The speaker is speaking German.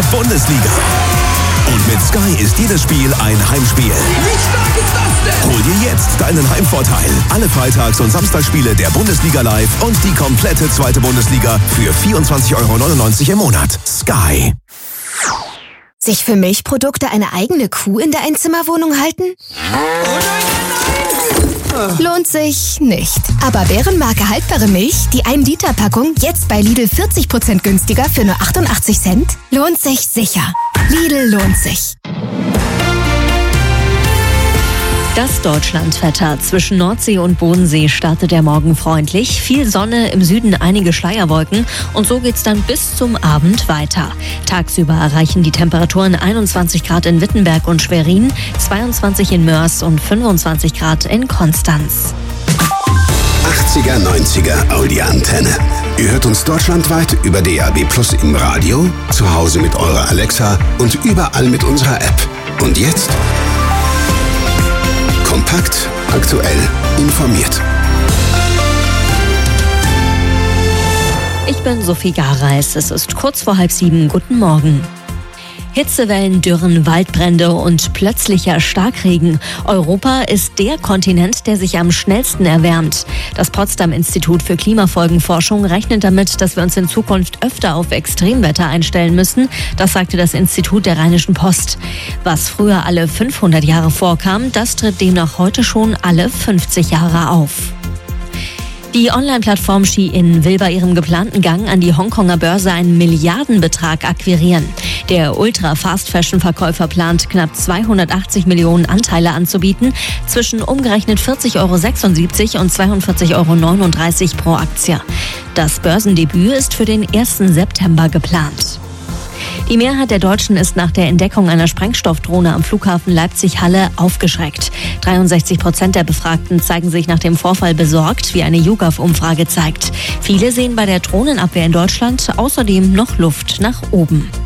Bundesliga. Und mit Sky ist jedes Spiel ein Heimspiel. Wie stark ist das denn? Hol dir jetzt deinen Heimvorteil. Alle Freitags- und Samstagsspiele der Bundesliga live und die komplette zweite Bundesliga für 24,99 € im Monat. Sky. Sich für Milchprodukte eine eigene Kuh in der Einzimmerwohnung halten? Lohnt sich nicht. Aber Bärenmarke haltbare Milch, die 1-Liter-Packung, jetzt bei Lidl 40% günstiger für nur 88 Cent? Lohnt sich sicher. Lidl lohnt sich. Das Deutschlandwetter. Zwischen Nordsee und Bodensee startet der Morgen freundlich. Viel Sonne, im Süden einige Schleierwolken. Und so geht's dann bis zum Abend weiter. Tagsüber erreichen die Temperaturen 21 Grad in Wittenberg und Schwerin, 22 in Mörs und 25 Grad in Konstanz. 80er, 90er Audi-Antenne. Ihr hört uns deutschlandweit über DAB+ im Radio, zu Hause mit eurer Alexa und überall mit unserer App. Und jetzt? Kompakt, aktuell, informiert. Ich bin Sophie Gareis. Es ist kurz vor 6:30. Guten Morgen. Hitzewellen, Dürren, Waldbrände und plötzlicher Starkregen. Europa ist der Kontinent, der sich am schnellsten erwärmt. Das Potsdam-Institut für Klimafolgenforschung rechnet damit, dass wir uns in Zukunft öfter auf Extremwetter einstellen müssen. Das sagte das Institut der Rheinischen Post. Was früher alle 500 Jahre vorkam, das tritt demnach heute schon alle 50 Jahre auf. Die Online-Plattform Shein will bei ihrem geplanten Gang an die Hongkonger Börse einen Milliardenbetrag akquirieren. Der Ultra-Fast-Fashion-Verkäufer plant, knapp 280 Millionen Anteile anzubieten, zwischen umgerechnet 40,76 € und 42,39 € pro Aktie. Das Börsendebüt ist für den 1. September geplant. Die Mehrheit der Deutschen ist nach der Entdeckung einer Sprengstoffdrohne am Flughafen Leipzig-Halle aufgeschreckt. 63% der Befragten zeigen sich nach dem Vorfall besorgt, wie eine YouGov-Umfrage zeigt. Viele sehen bei der Drohnenabwehr in Deutschland außerdem noch Luft nach oben.